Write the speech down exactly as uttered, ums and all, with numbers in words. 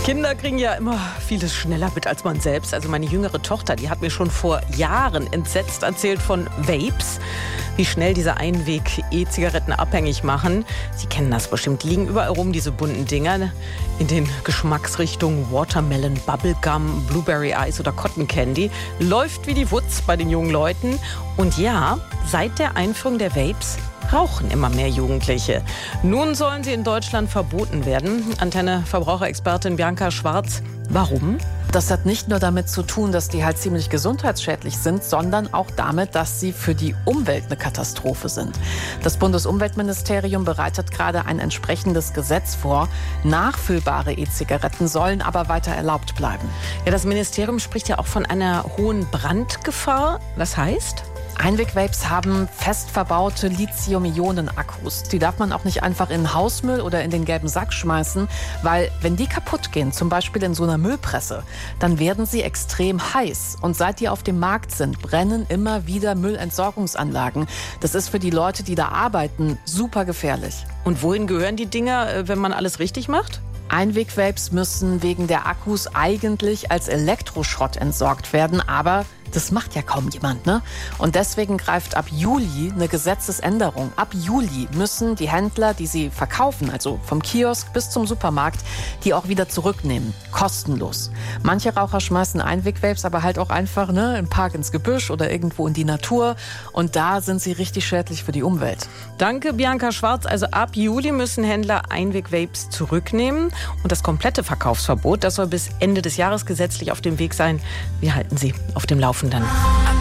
Kinder kriegen ja immer vieles schneller mit als man selbst. Also meine jüngere Tochter, die hat mir schon vor Jahren entsetzt erzählt von Vapes, wie schnell diese Einweg-E-Zigaretten abhängig machen. Sie kennen das bestimmt, die liegen überall rum, diese bunten Dinger, in den Geschmacksrichtungen Watermelon, Bubblegum, Blueberry Ice oder Cotton Candy. Läuft wie die Wutz bei den jungen Leuten. Und ja, seit der Einführung der Vapes rauchen immer mehr Jugendliche. Nun sollen sie in Deutschland verboten werden. Antenne-Verbraucherexpertin Bianca Schwarz. Warum? Das hat nicht nur damit zu tun, dass die halt ziemlich gesundheitsschädlich sind, sondern auch damit, dass sie für die Umwelt eine Katastrophe sind. Das Bundesumweltministerium bereitet gerade ein entsprechendes Gesetz vor. Nachfüllbare E-Zigaretten sollen aber weiter erlaubt bleiben. Ja, das Ministerium spricht ja auch von einer hohen Brandgefahr. Was heißt? Einweg-Vapes haben fest verbaute Lithium-Ionen-Akkus. Die darf man auch nicht einfach in den Hausmüll oder in den gelben Sack schmeißen, weil wenn die kaputt gehen, zum Beispiel in so einer Müllpresse, dann werden sie extrem heiß. Und seit die auf dem Markt sind, brennen immer wieder Müllentsorgungsanlagen. Das ist für die Leute, die da arbeiten, super gefährlich. Und wohin gehören die Dinger, wenn man alles richtig macht? Einweg-Vapes müssen wegen der Akkus eigentlich als Elektroschrott entsorgt werden, aber das macht ja kaum jemand, ne? Und deswegen greift ab Juli eine Gesetzesänderung. Ab Juli müssen die Händler, die sie verkaufen, also vom Kiosk bis zum Supermarkt, die auch wieder zurücknehmen. Kostenlos. Manche Raucher schmeißen Einweg-Vapes aber halt auch einfach, ne, im Park ins Gebüsch oder irgendwo in die Natur. Und da sind sie richtig schädlich für die Umwelt. Danke, Bianca Schwarz. Also ab Juli müssen Händler Einweg-Vapes zurücknehmen. Und das komplette Verkaufsverbot, das soll bis Ende des Jahres gesetzlich auf dem Weg sein. Wir halten Sie auf dem Laufenden.